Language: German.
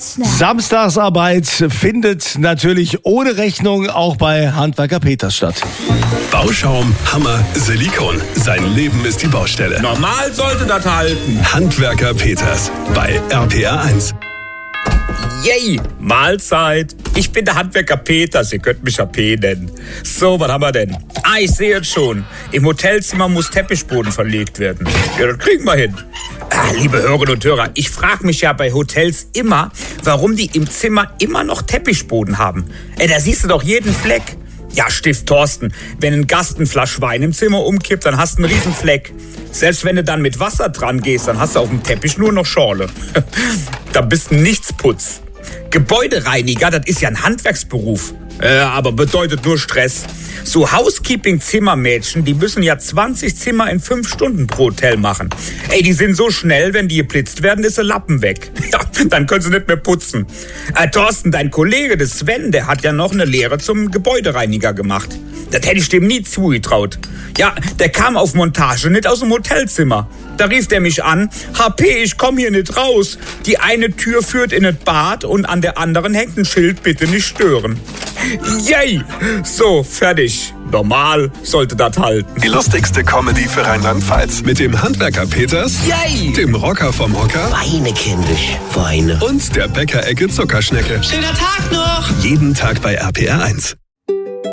Samstagsarbeit findet natürlich ohne Rechnung auch bei Handwerker Peters statt. Bauschaum, Hammer, Silikon. Sein Leben ist die Baustelle. Normal sollte das halten. Handwerker Peters bei RPR 1. Yay, Mahlzeit. Ich bin der Handwerker Peters, ihr könnt mich AP nennen. So, was haben wir denn? Ich sehe es schon. Im Hotelzimmer muss Teppichboden verlegt werden. Ja, das kriegen wir hin. Liebe Hörerinnen und Hörer, ich frage mich ja bei Hotels immer, warum die im Zimmer immer noch Teppichboden haben. Da siehst du doch jeden Fleck. Ja, Stift Thorsten, wenn ein Gast ein Flasch Wein im Zimmer umkippt, dann hast du einen riesen Fleck. Selbst wenn du dann mit Wasser dran gehst, dann hast du auf dem Teppich nur noch Schorle. Da bist du Nichtsputz. Gebäudereiniger, das ist ja ein Handwerksberuf. Aber bedeutet nur Stress. So Housekeeping-Zimmermädchen, die müssen ja 20 Zimmer in 5 Stunden pro Hotel machen. Die sind so schnell, wenn die geblitzt werden, ist der Lappen weg. Ja, dann können sie nicht mehr putzen. Thorsten, dein Kollege, der Sven, der hat ja noch eine Lehre zum Gebäudereiniger gemacht. Das hätte ich dem nie zugetraut. Ja, der kam auf Montage nicht aus dem Hotelzimmer. Da rief der mich an, HP, ich komm hier nicht raus. Die eine Tür führt in das Bad und an der anderen hängt ein Schild, bitte nicht stören. Yay! So, fertig. Normal sollte das halten. Die lustigste Comedy für Rheinland-Pfalz. Mit dem Handwerker Peters, Yay! Dem Rocker vom Hocker Weine, kindisch, Weine. und der Bäckerecke Zuckerschnecke. Schöner Tag noch! Jeden Tag bei RPR 1.